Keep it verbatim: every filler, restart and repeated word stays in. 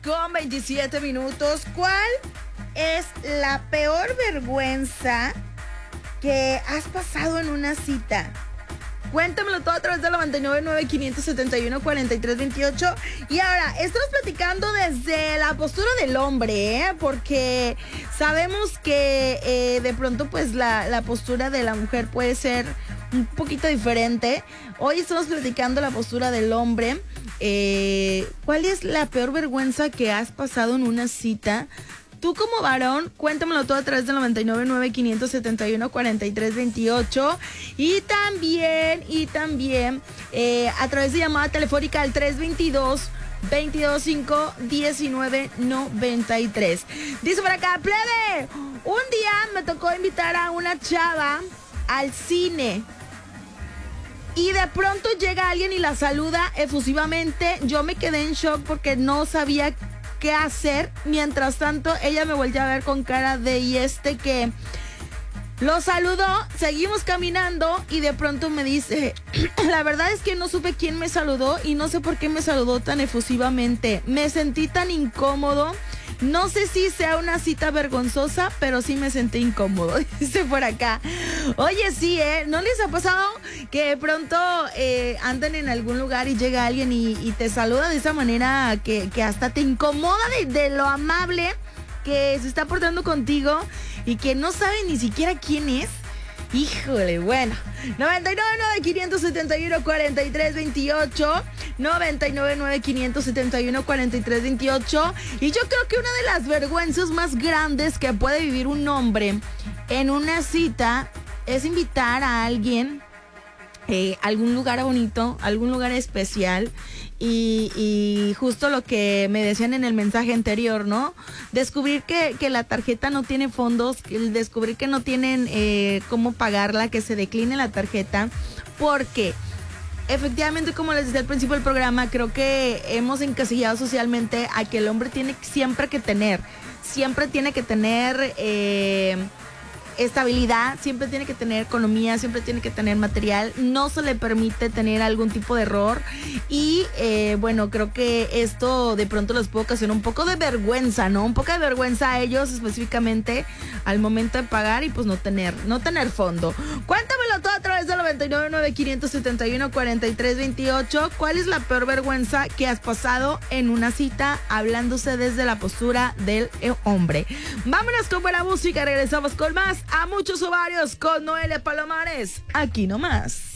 con veintisiete minutos. ¿Cuál es la peor vergüenza que has pasado en una cita? Cuéntamelo todo a través de la noventa y nueve nueve, quinientos setenta y uno, cuarenta y tres veintiocho. Y ahora, estamos platicando desde la postura del hombre, ¿eh? Porque sabemos que eh, de pronto pues la, la postura de la mujer puede ser un poquito diferente. Hoy estamos platicando la postura del hombre. Eh, ¿Cuál es la peor vergüenza que has pasado en una cita? Tú como varón, cuéntamelo todo a través del noventa y nueve nueve, quinientos setenta y uno, cuarenta y tres veintiocho. Y también, y también eh, a través de llamada telefónica al tres veintidós, veintidós cinco, diecinueve noventa y tres. Dice por acá, plebe, un día me tocó invitar a una chava al cine. Y de pronto llega alguien y la saluda efusivamente. Yo me quedé en shock porque no sabía qué hacer. Mientras tanto, ella me volvió a ver con cara de y este que lo saludó. Seguimos caminando y de pronto me dice, la verdad es que no supe quién me saludó y no sé por qué me saludó tan efusivamente. Me sentí tan incómodo. No sé si sea una cita vergonzosa, pero sí me sentí incómodo, dice por acá. Oye, sí, ¿eh? ¿No les ha pasado que de pronto eh, andan en algún lugar y llega alguien y, y te saluda de esa manera que, que hasta te incomoda de, de lo amable que se está portando contigo y que no sabe ni siquiera quién es? Híjole, bueno, noventa y nueve nueve, quinientos setenta y uno, cuarenta y tres veintiocho, noventa y nueve nueve, quinientos setenta y uno, cuarenta y tres veintiocho. Y yo creo que una de las vergüenzas más grandes que puede vivir un hombre en una cita es invitar a alguien eh, a algún lugar bonito, algún lugar especial. Y, y justo lo que me decían en el mensaje anterior, ¿no? Descubrir que, que la tarjeta no tiene fondos, el descubrir que no tienen eh, cómo pagarla, que se decline la tarjeta, porque efectivamente, como les decía al principio del programa, creo que hemos encasillado socialmente a que el hombre tiene siempre que tener, siempre tiene que tener eh, estabilidad, siempre tiene que tener economía, siempre tiene que tener material, no se le permite tener algún tipo de error y eh, bueno, creo que esto de pronto les puede ocasionar un poco de vergüenza, ¿no? Un poco de vergüenza a ellos específicamente al momento de pagar y pues no tener, no tener fondo. Cuéntamelo todo a través del noventa y nueve nueve, quinientos setenta y uno, cuarenta y tres veintiocho. ¿Cuál es la peor vergüenza que has pasado en una cita hablándose desde la postura del hombre? Vámonos con buena música, regresamos con más A Muchos Ovarios con Noelia Palomares, aquí nomás.